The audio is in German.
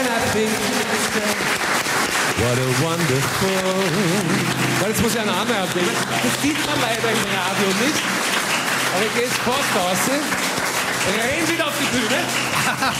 and I think to myself, what a wonderful... Weil jetzt muss ich einen Namen abnehmen. Das sieht man leider im Radio nicht. Aber ich gehe jetzt fast raus. Rennen Sie auf die Bühne.